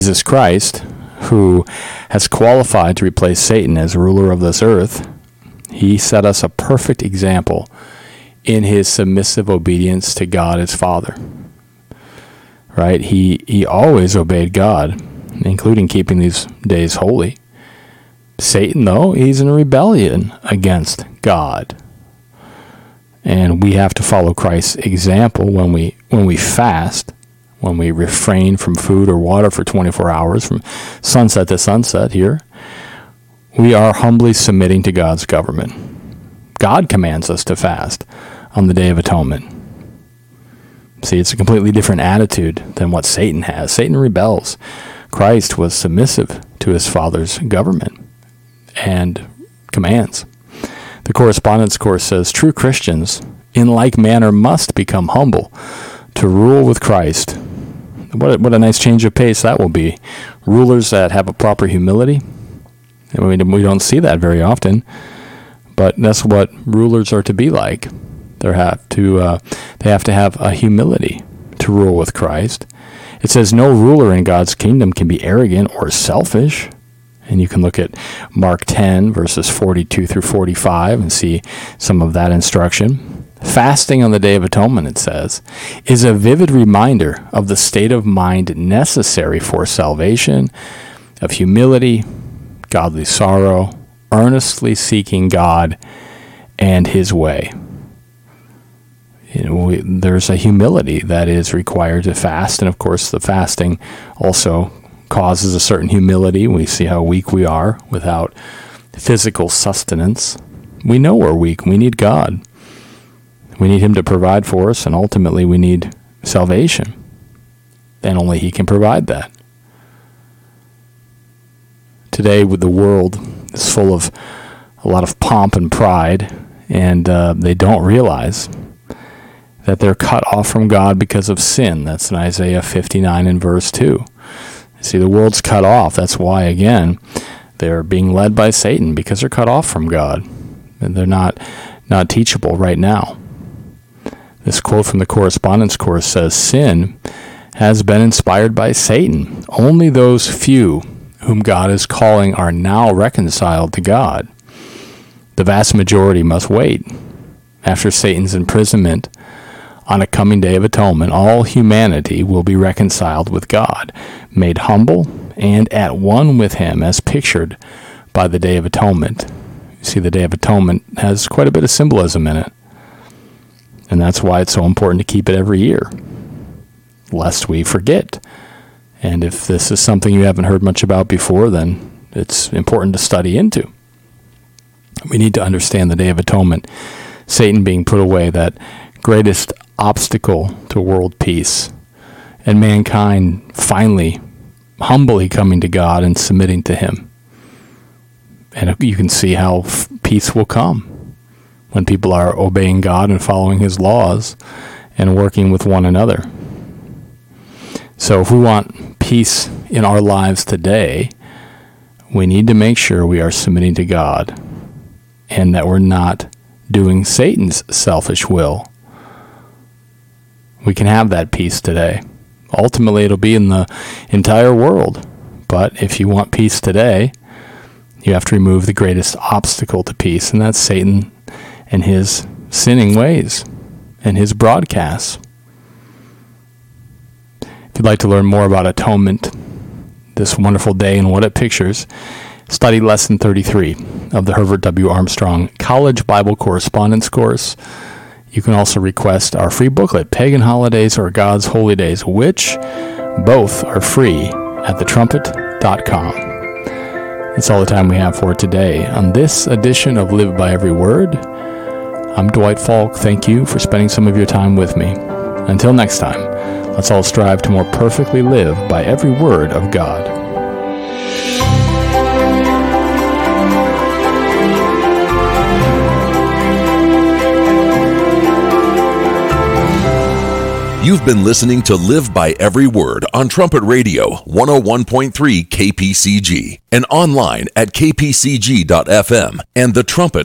Jesus Christ, who has qualified to replace Satan as ruler of this earth, he set us a perfect example in his submissive obedience to God his Father. Right? He always obeyed God, including keeping these days holy. Satan, though, he's in rebellion against God. And we have to follow Christ's example when we fast, when we refrain from food or water for 24 hours, from sunset to sunset here. We are humbly submitting to God's government. God commands us to fast on the Day of Atonement. See, it's a completely different attitude than what Satan has. Satan rebels. Christ was submissive to his Father's government and commands. The Correspondence Course says, true Christians, in like manner, must become humble to rule with Christ. What a nice change of pace that will be. Rulers that have a proper humility. I mean, we don't see that very often, but that's what rulers are to be like. They have to have a humility to rule with Christ. It says no ruler in God's kingdom can be arrogant or selfish. And you can look at Mark 10, verses 42 through 45, and see some of that instruction. Fasting on the Day of Atonement, it says, is a vivid reminder of the state of mind necessary for salvation, of humility, godly sorrow, earnestly seeking God and his way. There's a humility that is required to fast, and of course the fasting also causes a certain humility. We see how weak we are without physical sustenance. We know we're weak. We need God. We need him to provide for us, and ultimately we need salvation. And only he can provide that. Today, with the world is full of a lot of pomp and pride, and they don't realize that they're cut off from God because of sin. That's in Isaiah 59 and verse 2. See, the world's cut off. That's why, again, they're being led by Satan, because they're cut off from God. And they're not teachable right now. This quote from the Correspondence Course says, sin has been inspired by Satan. Only those few whom God is calling are now reconciled to God. The vast majority must wait. After Satan's imprisonment, on a coming Day of Atonement, all humanity will be reconciled with God, made humble and at one with him, as pictured by the Day of Atonement. You see, the Day of Atonement has quite a bit of symbolism in it. And that's why it's so important to keep it every year, lest we forget. And if this is something you haven't heard much about before, then it's important to study into. We need to understand the Day of Atonement, Satan being put away, that greatest obstacle to world peace, and mankind finally humbly coming to God and submitting to him. And you can see how peace will come when people are obeying God and following his laws and working with one another. So if we want peace in our lives today, we need to make sure we are submitting to God and that we're not doing Satan's selfish will. We can have that peace today. Ultimately, it'll be in the entire world. But if you want peace today, you have to remove the greatest obstacle to peace, and that's Satan and his sinning ways and his broadcasts. If you'd like to learn more about atonement, this wonderful day and what it pictures, study Lesson 33 of the Herbert W. Armstrong College Bible Correspondence Course. You can also request our free booklet, Pagan Holidays or God's Holy Days, which both are free at thetrumpet.com. That's all the time we have for today on this edition of Live by Every Word. I'm Dwight Falk. Thank you for spending some of your time with me. Until next time, let's all strive to more perfectly live by every word of God. You've been listening to Live by Every Word on Trumpet Radio 101.3 KPCG and online at kpcg.fm and thetrumpet.com.